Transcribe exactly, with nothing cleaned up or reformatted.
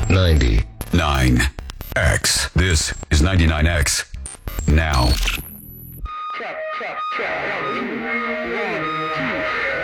ninety. nine X. This is ninety-nine X. Now. Check, check, check. One, two, one, two.